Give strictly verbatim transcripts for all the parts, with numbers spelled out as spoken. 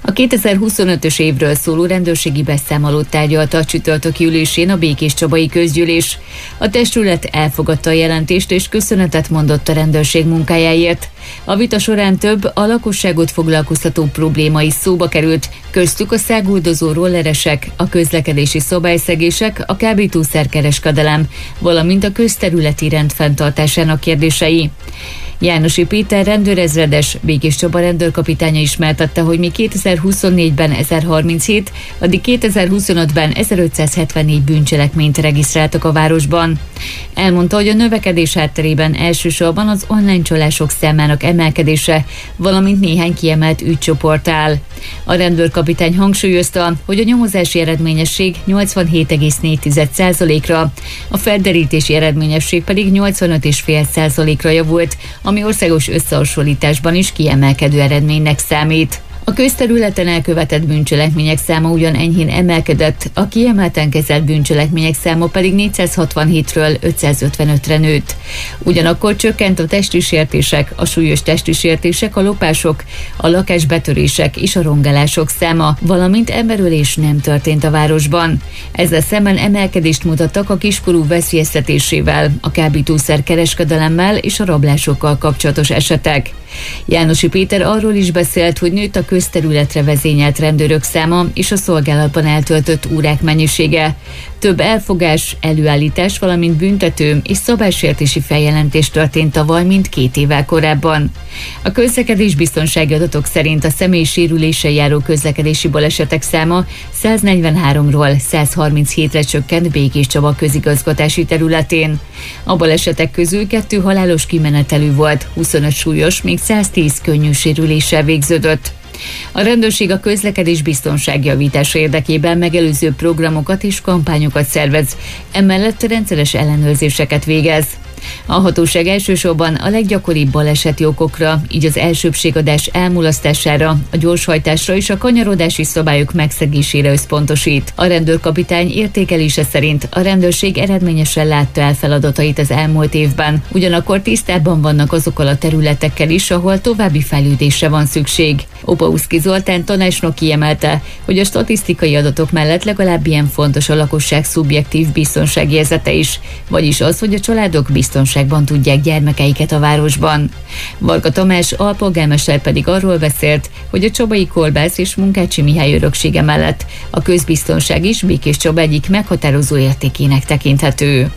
A kétezer-huszonötös évről szóló rendőrségi beszámolót tárgyalta a csütörtöki ülésén a Békéscsabai Közgyűlés. A testület elfogadta a jelentést és köszönetet mondott a rendőrség munkájáért. A vita során több a lakosságot foglalkoztató probléma is szóba került, köztük a száguldozó rolleresek, a közlekedési szabályszegések, a kábítószerkereskedelem, valamint a közterületi rend fenntartásának kérdései. Jánosi Péter rendőrezredes, Békéscsaba rendőrkapitánya ismertette, hogy míg kétezer-huszonnégyben ezerharminchét, addig kétezer-huszonötben ezerötszázhetvennégy bűncselekményt regisztráltak a városban. Elmondta, hogy a növekedés hátterében elsősorban az online csalások számának emelkedése, valamint néhány kiemelt ügycsoport áll. A rendőrkapitány hangsúlyozta, hogy a nyomozási eredményesség nyolcvanhét egész négy százalékra, a felderítési eredményesség pedig nyolcvanöt egész öt százalékra javult, ami országos összehasonlításban is kiemelkedő eredménynek számít. A közterületen elkövetett bűncselekmények száma ugyan enyhén emelkedett, a kiemelten kezelt bűncselekmények száma pedig négyszázhatvanhétről ötszázötvenötre nőtt. Ugyanakkor csökkent a testi sértések, a súlyos testi sértések, a lopások, a lakásbetörések és a rongálások száma, valamint emberölés nem történt a városban. Ezzel szemben emelkedést mutattak a kiskorú veszélyeztetésével, a kábítószer kereskedelemmel és a rablásokkal kapcsolatos esetek. Jánosi Péter arról is beszélt, hogy nőtt a közterületre vezényelt rendőrök száma és a szolgálatban eltöltött órák mennyisége. Több elfogás, előállítás, valamint büntető és szabálysértési feljelentés történt tavaly, mint két évvel korábban. A közlekedés biztonsági adatok szerint a személyi sérüléssel járó közlekedési balesetek száma száznegyvenháromról százharminchét csökkent Békéscsaba közigazgatási területén. A balesetek közül kettő halálos kimenetelű volt, huszonöt súlyos, még száztíz könnyű sérüléssel végződött. A rendőrség a közlekedés biztonság javítása érdekében megelőző programokat és kampányokat szervez, emellett rendszeres ellenőrzéseket végez. A hatóság elsősorban a leggyakoribb baleseti okokra, így az elsőbbségadás elmulasztására, a gyorshajtásra és a kanyarodási szabályok megszegésére összpontosít. A rendőrkapitány értékelése szerint a rendőrség eredményesen látta el feladatait az elmúlt évben, ugyanakkor tisztában vannak azokkal a területekkel is, ahol további fejlődésre van szükség. Opauszki Zoltán tanácsnok kiemelte, hogy a statisztikai adatok mellett legalább ilyen fontos a lakosság szubjektív biztonságérzete is, vagyis az, hogy a családok biztonságban tudják gyermekeiket a városban. Varga Tamás alpolgármester pedig arról beszélt, hogy a Csabai Kolbász és Munkácsi Mihály öröksége mellett a közbiztonság is Békéscsaba egyik meghatározó értékének tekinthető.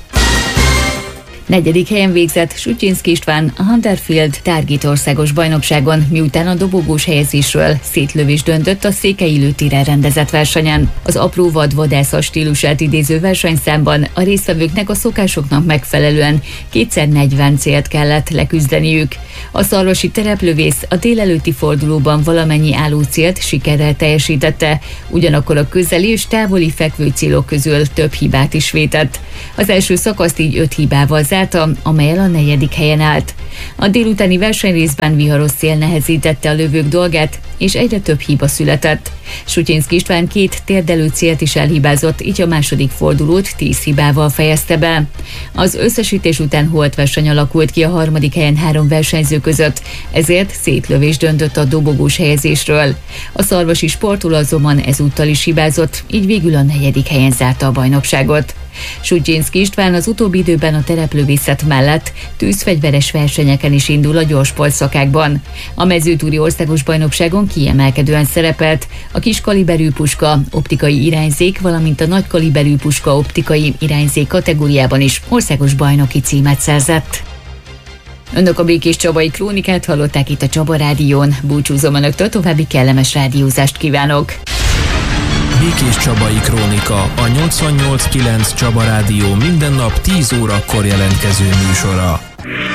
Negyedik helyen végzett Sutyinszky István a Hunterfield Target országos bajnokságon, miután a dobogós helyezésről szétlövés döntött a székely lőtéren rendezett versenyen. Az apró vad vadászat stílusát idéző versenyszámban a résztvevőknek a szokásoknak megfelelően kétszer negyven célt kellett leküzdeniük. A szarvasi tereplövész a délelőtti fordulóban valamennyi álló célt sikerrel teljesítette, ugyanakkor a közeli és távoli fekvő célok közül több hibát is vétett. Az első szakaszt így öt hibával zárta, amellyel a negyedik helyen állt. A délutáni versenyrészben viharos szél nehezítette a lövők dolgát, és egyre több hiba született. Sutyinszky István két térdelő célt is elhibázott, így a második fordulót tíz hibával fejezte be. Az összesítés után holtverseny alakult ki a harmadik helyen három versenyző között, ezért szétlövés döntött a dobogós helyezésről. A szarvasi sportoló azonban ezúttal is hibázott, így végül a negyedik helyen zárta a bajnokságot. Sutyinszky István az utóbbi időben a tereplövészet mellett tűzfegyveres versenyeken is indul a gyorsport szakákban. A mezőtúri országos bajnokságon kiemelkedően szerepelt a kiskaliberű puska, optikai irányzék, valamint a nagykaliberű puska optikai irányzék kategóriában is országos bajnoki címet szerzett. Önök a Békéscsabai Krónikát hallották itt a Csaba Rádión. Búcsúzom önöktől, további kellemes rádiózást kívánok! Békéscsabai Krónika, a nyolcvannyolc kilenc Csaba Rádió minden nap tíz órakor jelentkező műsora.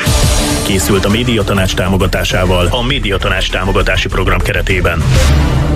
Készült a Médiatanács támogatásával a Médiatanács támogatási program keretében.